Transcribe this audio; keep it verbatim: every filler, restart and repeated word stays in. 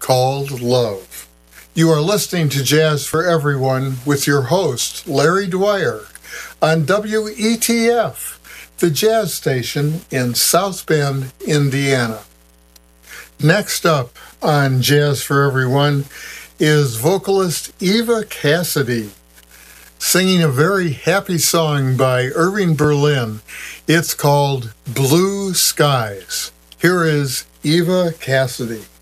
called love. You are listening to Jazz for Everyone with your host, Larry Dwyer, on W E T F, the jazz station in South Bend, Indiana. Next up on Jazz for Everyone is vocalist Eva Cassidy, singing a very happy song by Irving Berlin. It's called Blue Skies. Here is Eva Cassidy.